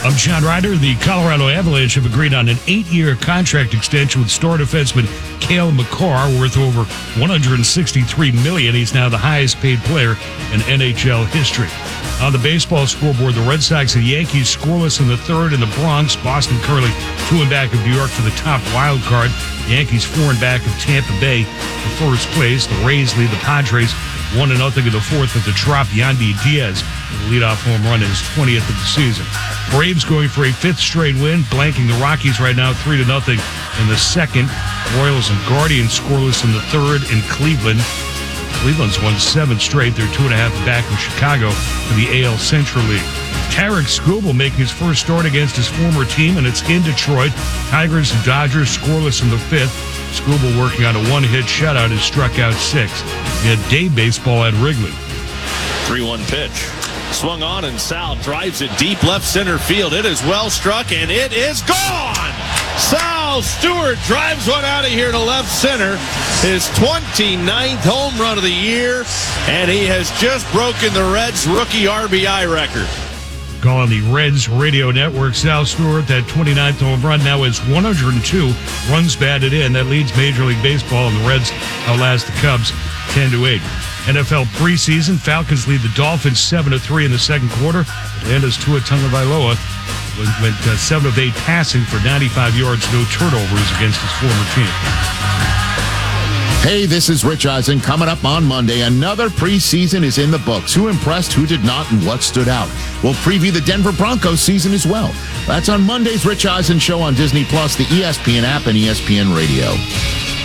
I'm John Ryder. The Colorado Avalanche have agreed on an 8-year contract extension with star defenseman Cale Makar, worth over $163 million. He's now the highest-paid player in NHL history. On the baseball scoreboard, the Red Sox and Yankees scoreless in the third in the Bronx. Boston currently 2 and back of New York for the top wild card. Yankees 4 and back of Tampa Bay for first place. The Rays lead the Padres 1-0 in the fourth with the drop Yandy Diaz. The leadoff home run is 20th of the season. Braves going for a 5th straight win, blanking the Rockies right now 3-0 in the second. Royals and Guardians scoreless in the third in Cleveland. Cleveland's won 7 straight. They're 2.5 back of Chicago for the AL Central League. Tarek Skubal making his first start against his former team, and it's in Detroit. Tigers and Dodgers scoreless in the 5th. Skubal working on a one-hit shutout and struck out 6. He had day baseball at Wrigley. 3-1 pitch. Swung on, and Sal drives it deep left center field. It is well struck, and it is gone! Sal Stewart drives one out of here to left center. His 29th home run of the year, and he has just broken the Reds' rookie RBI record. Calling the Reds radio network, Sal Stewart, that 29th home run now is 102 runs batted in. That leads Major League Baseball, and the Reds outlast the Cubs 10-8. NFL preseason, Falcons lead the Dolphins 7-3 in the second quarter. Atlanta's Tua Tagovailoa went 7 of 8 passing for 95 yards, no turnovers against his former team. Hey, this is Rich Eisen. Coming up on Monday, another preseason is in the books. Who impressed, who did not, and what stood out? We'll preview the Denver Broncos season as well. That's on Monday's Rich Eisen Show on Disney+, the ESPN app, and ESPN Radio.